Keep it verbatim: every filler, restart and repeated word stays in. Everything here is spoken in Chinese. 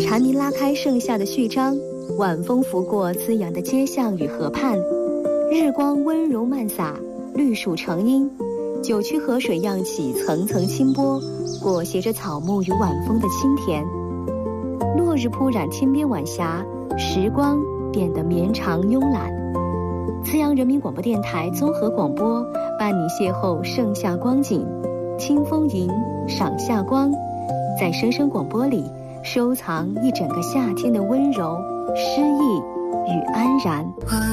蝉鸣拉开盛夏的序章，晚风拂过滋养的街巷与河畔，日光温柔漫洒，绿树成荫，九曲河水漾起层层清波，裹挟着草木与晚风的清甜。落日铺染天边晚霞，时光变得绵长慵懒。慈阳人民广播电台综合广播伴你邂逅盛夏光景，听风吟，赏夏光，在声声广播里收藏一整个夏天的温柔、诗意与安然。